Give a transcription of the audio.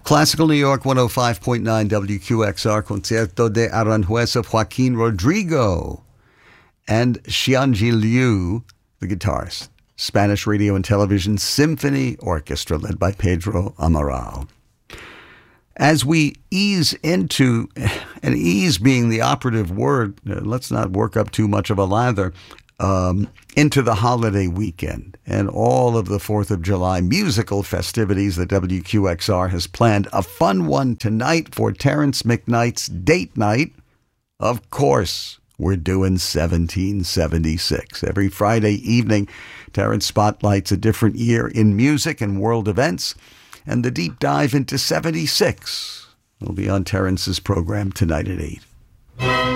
Classical New York 105.9 WQXR, Concierto de Aranjuez of Joaquin Rodrigo and Xianji Liu, the guitarist. Spanish Radio and Television Symphony Orchestra led by Pedro Amaral. As we ease into, and ease being the operative word, let's not work up too much of a lather, into the holiday weekend and all of the 4th of July musical festivities that WQXR has planned. A fun one tonight for Terrence McKnight's date night. Of course, we're doing 1776. Every Friday evening, Terrence spotlights a different year in music and world events, and the deep dive into 76 will be on Terrence's program tonight at 8.